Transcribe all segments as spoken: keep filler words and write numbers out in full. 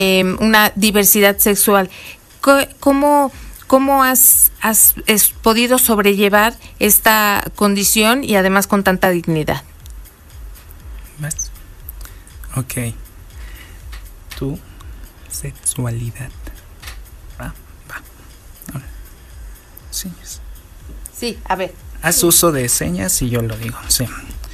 eh, una diversidad sexual. ¿Cómo, cómo has, has, has podido sobrellevar esta condición y además con tanta dignidad? ¿Más? Ok. Tu sexualidad. Va, va. Ahora. Señas. Sí, a ver. Haz uso de señas y yo lo digo, sí.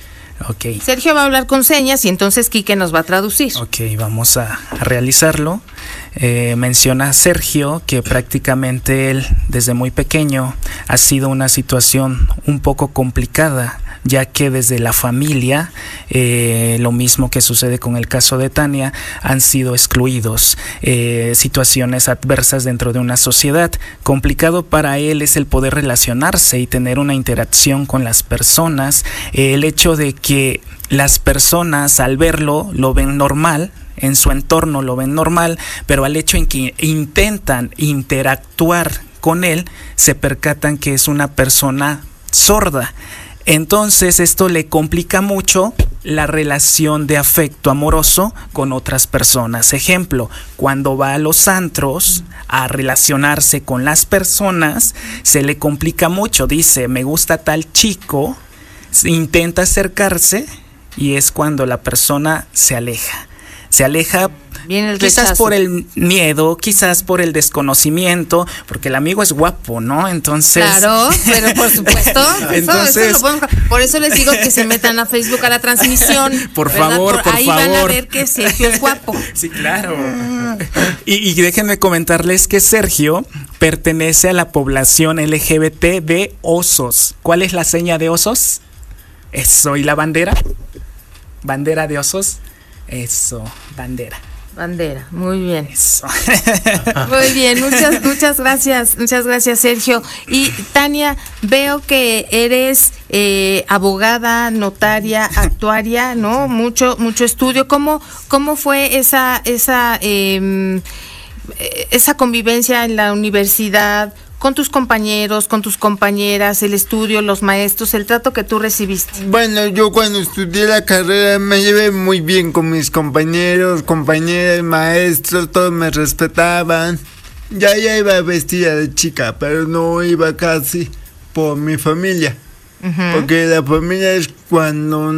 Ok. Sergio va a hablar con señas y entonces Quique nos va a traducir. Ok, vamos a, a realizarlo. Eh, menciona Sergio que prácticamente él desde muy pequeño ha sido una situación un poco complicada, ya que desde la familia, eh, lo mismo que sucede con el caso de Tania, han sido excluidos, eh, situaciones adversas dentro de una sociedad. Complicado para él es el poder relacionarse y tener una interacción con las personas, eh, el hecho de que las personas al verlo lo ven normal, en su entorno lo ven normal, pero al hecho en que intentan interactuar con él, se percatan que es una persona sorda. Entonces esto le complica mucho la relación de afecto amoroso con otras personas. Ejemplo, cuando va a los antros a relacionarse con las personas, se le complica mucho. Dice, me gusta tal chico, intenta acercarse y es cuando la persona se aleja. Se aleja quizás por el miedo, quizás por el desconocimiento, porque el amigo es guapo, ¿no? Entonces... Claro, pero por supuesto, entonces, eso, eso lo podemos, por eso les digo que se metan a Facebook a la transmisión. Por ¿verdad? favor, por, por ahí favor. Ahí van a ver que Sergio es guapo. Sí, claro. Y, y déjenme comentarles que Sergio pertenece a la población L G B T de Osos. ¿Cuál es la seña de Osos? Eso, ¿y la bandera? ¿Bandera de Osos? Eso, bandera. Bandera, muy bien. Eso. Muy bien, muchas, muchas gracias, muchas gracias, Sergio. Y Tania, veo que eres eh, abogada, notaria, actuaria, ¿no? Mucho, mucho estudio. ¿Cómo, cómo fue esa, esa, eh, esa convivencia en la universidad? Con tus compañeros, con tus compañeras, el estudio, los maestros, el trato que tú recibiste. Bueno, yo cuando estudié la carrera me llevé muy bien con mis compañeros, compañeras, maestros, todos me respetaban. Ya ya iba vestida de chica, pero no iba casi por mi familia. Uh-huh. Porque la familia es cuando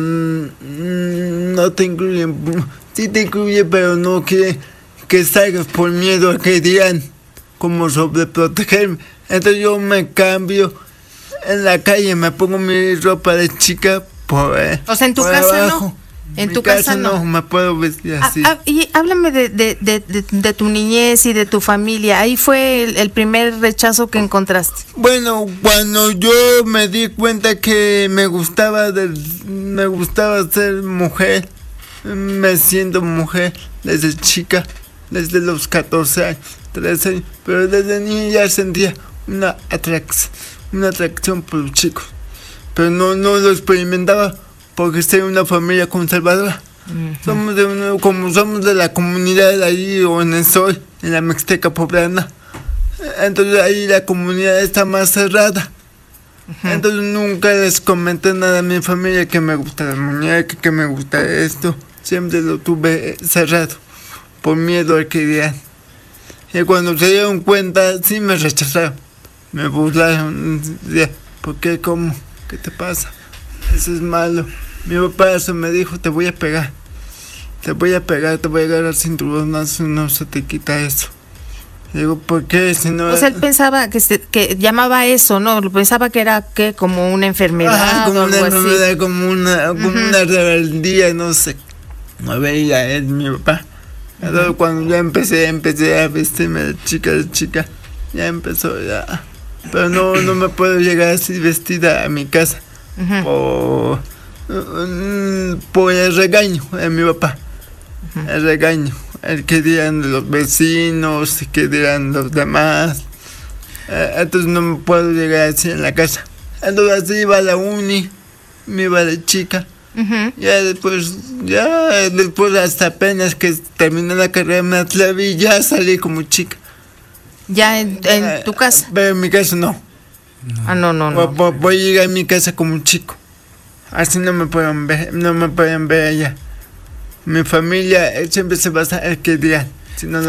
no te incluyen, sí te incluye, pero no quiere que salgas por miedo a que dirán. Como sobreprotegerme. Entonces yo me cambio en la calle, me pongo mi ropa de chica por, eh, o sea, en tu por casa abajo. no. En mi tu casa, casa no. no me puedo vestir así. Ah, ah, y háblame de, de, de, de, de tu niñez y de tu familia. Ahí fue el, el primer rechazo que encontraste. Bueno, cuando yo me di cuenta que me gustaba de, me gustaba ser mujer, me siento mujer desde chica, desde los catorce años. trece años, pero desde niño ya sentía una atracción, una atracción por los chicos, pero no, no lo experimentaba porque estoy en una familia conservadora. Uh-huh. Somos de una, como somos de la comunidad ahí o en el Sol, en la Mixteca poblana, entonces ahí la comunidad está más cerrada. Uh-huh. Entonces nunca les comenté nada a mi familia que me gusta la muñeca, que me gusta esto, siempre lo tuve cerrado por miedo a que dirán. Y cuando se dieron cuenta, sí me rechazaron, me burlaron. ¿Por qué? ¿Cómo? ¿Qué te pasa? Eso es malo. Mi papá eso me dijo, te voy a pegar. Te voy a pegar, te voy a agarrar cinturonazo, no se te quita eso. Y digo, ¿por qué? Si no... O sea, él pensaba que, se, que llamaba eso, ¿no? Pensaba que era que como una enfermedad. Ajá, como o algo una enfermedad, así. como una, como uh-huh. una rebeldía, no sé. No veía él, mi papá. Entonces, cuando ya empecé, empecé a vestirme de chica, de chica, ya empezó ya. Pero no, no me puedo llegar así vestida a mi casa. Uh-huh. Por, por el regaño de mi papá. Uh-huh. El regaño. El que dirán los vecinos, el que dirán los demás. Entonces no me puedo llegar así en la casa. Entonces así iba a la uni, me iba de chica. Uh-huh. Ya después, ya después hasta apenas que terminé la carrera me atreví, ya salí como chica. ¿Ya en, en tu casa? Pero en mi casa no. no. Ah, no, no, no. Voy, voy a llegar a mi casa como un chico. Así no me pueden ver, no me pueden ver allá. Mi familia siempre se basa en que dirán. Si no